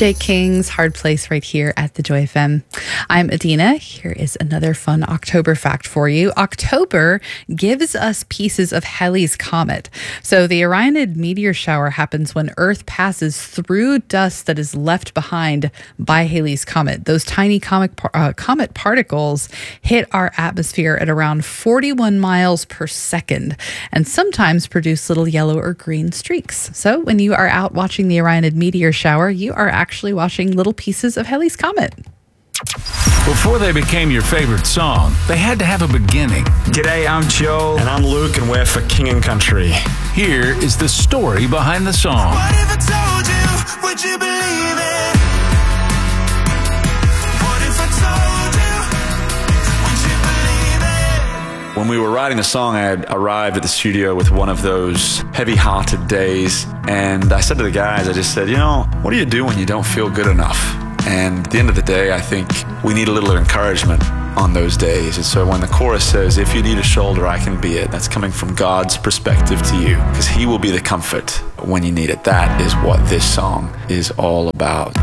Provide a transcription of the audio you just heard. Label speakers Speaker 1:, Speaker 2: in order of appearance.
Speaker 1: PJ King's Hard Place right here at the Joy FM. I'm Adina. Here is another fun October fact for you. October gives us pieces of Halley's Comet. So the Orionid meteor shower happens when Earth passes through dust that is left behind by Halley's Comet. Those tiny comet particles hit our atmosphere at around 41 miles per second and sometimes produce little yellow or green streaks. So when you are out watching the Orionid meteor shower, you are actually watching little pieces of Halley's Comet.
Speaker 2: Before they became your favorite song, they had to have a beginning.
Speaker 3: G'day, I'm Joel.
Speaker 4: And I'm Luke, and we're for King and Country.
Speaker 2: Here is the story behind the song.
Speaker 5: What if I told you, would you believe it? What if I told you, would you believe it?
Speaker 4: When we were writing the song, I had arrived at the studio with one of those heavy-hearted days, and I said to the guys, I just said, what do you do when you don't feel good enough? And at the end of the day, I think we need a little encouragement on those days. And so when the chorus says, if you need a shoulder, I can be it, that's coming from God's perspective to you, because He will be the comfort when you need it. That is what this song is all about.